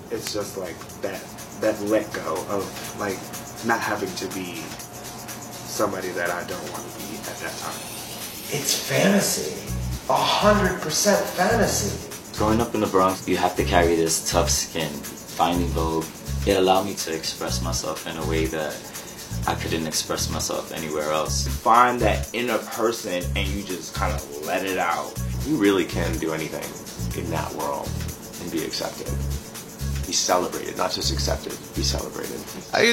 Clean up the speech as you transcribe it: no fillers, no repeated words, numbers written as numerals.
it's just like that let go of like not having to be somebody that I don't want to be at that time. It's fantasy. 100% fantasy. Growing up in the Bronx, you have to carry this tough skin. Finding Vogue, it allowed me to express myself in a way that I couldn't express myself anywhere else. Find that inner person and you just kind of let it out. You really can do anything in that world and be accepted. Be celebrated, not just accepted, be celebrated.